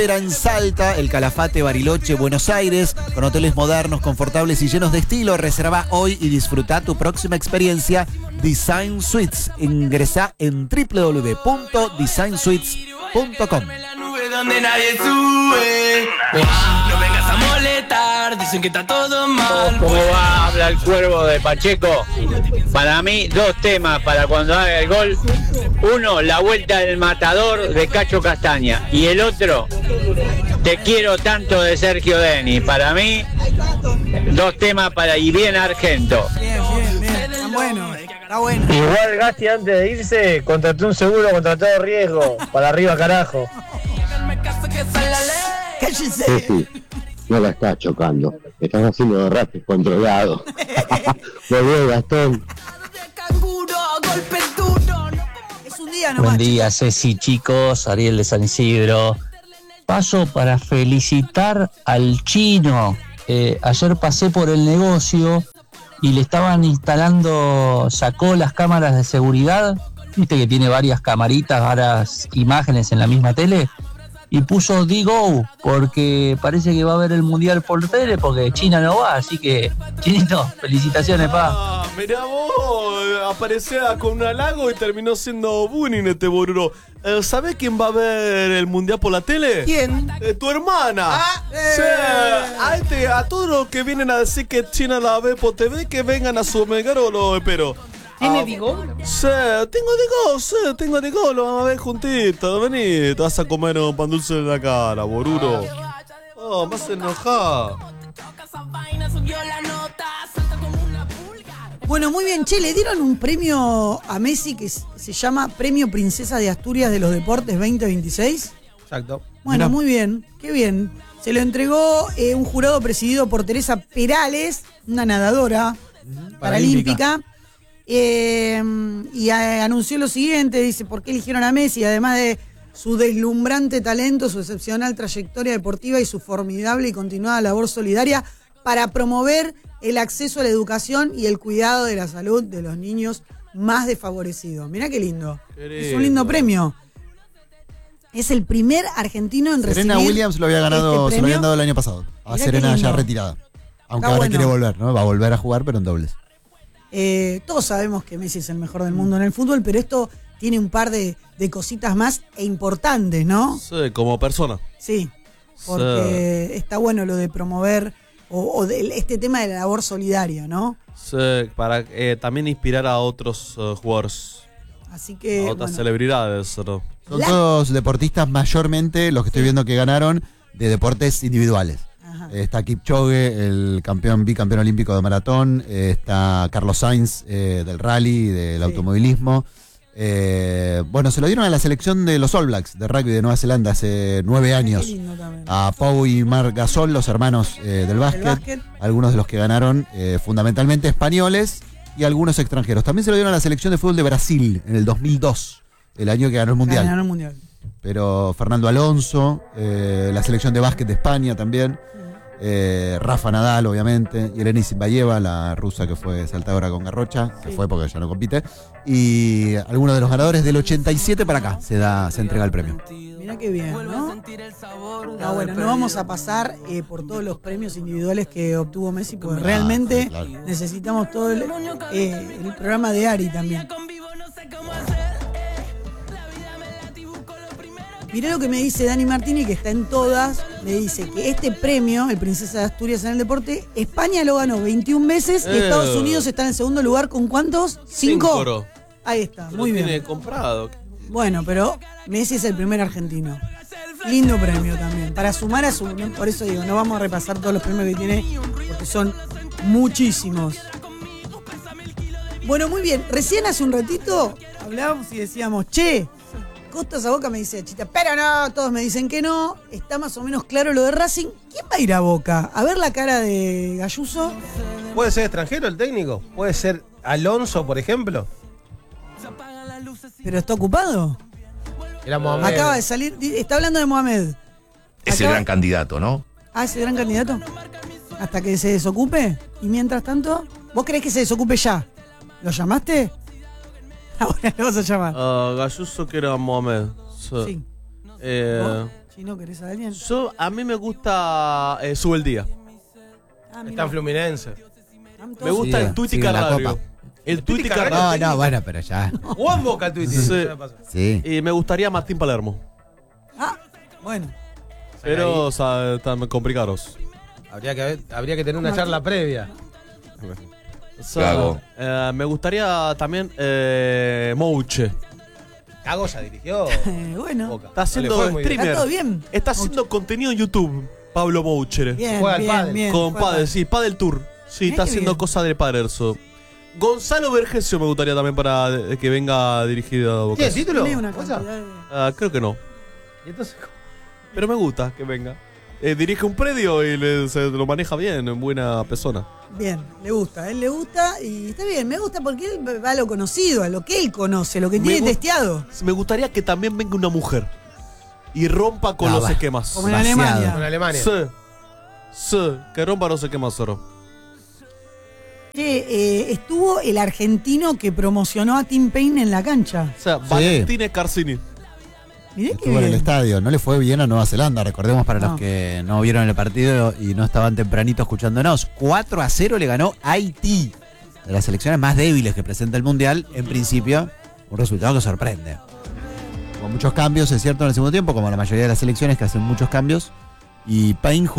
En Salta, el Calafate, Bariloche, Buenos Aires, con hoteles modernos, confortables y llenos de estilo. Reserva hoy y disfruta tu próxima experiencia Design Suites. Ingresa en www.designsuites.com. No vengas a molestar, dicen que está todo mal. ¿Cómo va? Habla el cuervo de Pacheco. Para mí, 2 temas para cuando haga el gol. Uno, la vuelta del matador de Cacho Castaña. Y el otro, Te quiero tanto de Sergio Denis. Para mí, 2 temas para ir bien Argento. Bien. Está bueno. Igual Gasti antes de irse contrató un seguro contra todo riesgo. Para arriba, carajo. Cállese. Sí, no la estás chocando, estás haciendo derrapes controlados. Volvió Gastón. Es un día nomás. Buen día, Ceci, chicos. Ariel de San Isidro. Paso para felicitar al chino. Ayer pasé por el negocio y le estaban instalando, sacó las cámaras de seguridad. Viste que tiene varias camaritas, varias imágenes en la misma tele. Y puso D-Go, porque parece que va a haber el Mundial por tele, porque China no va, así que, Chinito, felicitaciones, pa. Mirá vos, aparecía con un halago y terminó siendo bullying este boruro. ¿Sabés quién va a ver el Mundial por la tele? ¿Quién? Tu hermana. Sí, a todos los que vienen a decir que China la ve por TV, que vengan a su megaro, lo espero. ¿Tiene Digo? Sí, tengo Digo, lo vamos a ver juntitos. Vení, te vas a comer un pan dulce en la cara, boruro. Oh, me vas a enojar. Bueno, muy bien, che, le dieron un premio a Messi que se llama Premio Princesa de Asturias de los Deportes 2026. Exacto. Bueno, muy bien, qué bien. Se lo entregó un jurado presidido por Teresa Perales, una nadadora paralímpica. Y anunció lo siguiente, dice, ¿por qué eligieron a Messi? Además de su deslumbrante talento, su excepcional trayectoria deportiva y su formidable y continuada labor solidaria para promover el acceso a la educación y el cuidado de la salud de los niños más desfavorecidos. Mirá qué lindo. Es un lindo premio. Es el primer argentino en recibir. Serena Williams lo había ganado, este se lo habían premio. dado el año pasado. A Mirá Serena qué ya lindo. retirada. Aunque Está ahora bueno. quiere volver, ¿no? Va a volver a jugar, pero en dobles. Todos sabemos que Messi es el mejor del mundo en el fútbol, pero esto tiene un par de cositas más e importantes, ¿no? Sí, como persona. Sí, porque está bueno lo de promover este tema de la labor solidaria, ¿no? Sí, para también inspirar a otros jugadores, Así que, a otras bueno, celebridades, ¿no? Son todos deportistas mayormente, los que estoy viendo que ganaron, de deportes individuales. Está Kipchoge, el bicampeón olímpico de maratón. Está Carlos Sainz, del rally, del automovilismo. Bueno, se lo dieron a la selección de los All Blacks de rugby de Nueva Zelanda hace 9 años. A Pau y Marc Gasol, los hermanos del básquet. Algunos de los que ganaron, fundamentalmente españoles y algunos extranjeros. También se lo dieron a la selección de fútbol de Brasil en el 2002, el año que ganó el Mundial. Ganaron el Mundial. Pero Fernando Alonso, la selección de básquet de España también. Rafa Nadal, obviamente, y Elena Isinbayeva, la rusa que fue saltadora con garrocha, que fue porque ya no compite, y algunos de los ganadores del 87 para acá se entrega el premio. Mirá qué bien, ¿no? Bueno, no vamos a pasar por todos los premios individuales que obtuvo Messi, porque realmente necesitamos todo el programa de Ari también. Mirá lo que me dice Dani Martini, que está en todas. Me dice que este premio, el Princesa de Asturias en el deporte, España lo ganó 21 veces y Estados Unidos está en el segundo lugar con ¿cuántos? 5. Ahí está, muy bien. Tiene comprado. Bueno, pero Messi es el primer argentino. Lindo premio también. Para sumar a su... Por eso digo, no vamos a repasar todos los premios que tiene, porque son muchísimos. Bueno, muy bien. Recién hace un ratito hablábamos y decíamos, che, Costas a Boca, me dice Chita, pero no, todos me dicen que no. Está más o menos claro lo de Racing. ¿Quién va a ir a Boca? A ver la cara de Galluso. ¿Puede ser extranjero el técnico? ¿Puede ser Alonso, por ejemplo? ¿Pero está ocupado? Era Mohamed. Acaba de salir, está hablando de Mohamed. Es el gran candidato, ¿no? Ah, ese gran candidato. Hasta que se desocupe. Y mientras tanto, ¿vos creés que se desocupe ya? ¿Lo llamaste? Ahora lo vas a llamar. Galluso que era Mohamed. Sí. Chino, ¿querés a alguien? A mí me gusta Sube el Día. Está en Fluminense. Me gusta Sí, el Tuiti sigue la Carrario. Copa. El Tuiti Carrario. Carrario. No, bueno, pero ya. Jugó en Boca el Tuiti. Sí. Sí. Y me gustaría Martín Palermo. Ah, bueno. Pero están complicados. Habría que tener una charla previa. Cago. Me gustaría también Mouche. Cago ya dirigió. Bueno. Boca. Está haciendo No le fue muy bien. streamer. Está todo bien. Está haciendo contenido en YouTube. Pablo Mouche. Bien, Juega al bien, pádel. bien. Con Juega Padel, sí, Padel Tour. Sí, Mirá está qué haciendo bien. cosas de Paderso. Gonzalo Vergesio me gustaría también para que venga dirigido a Boca. ¿Tiene título? Tiene una ¿Cosa? cantidad de... Creo que no. ¿Y entonces? Pero me gusta que venga. Dirige un predio y se lo maneja bien, buena persona. Bien, le gusta, a él le gusta y está bien, me gusta porque él va a lo conocido, a lo que él conoce, lo que Me tiene gu- testeado. Me gustaría que también venga una mujer y rompa con No, los va. esquemas. Como en Demasiado. Alemania. Con Alemania. Sí, que rompa los esquemas, Zoro. Che, estuvo el argentino que promocionó a Tim Payne en la cancha. O sea, Valentín Scarsini. Mirá que Estuvo en el bien. estadio. No le fue bien a Nueva Zelanda, recordemos para No. los que no vieron el partido y no estaban tempranito escuchándonos. 4-0 le ganó Haití. De las selecciones más débiles que presenta el Mundial, en principio, un resultado que sorprende. Con muchos cambios, es cierto, en el segundo tiempo, como la mayoría de las selecciones que hacen muchos cambios. Y Payne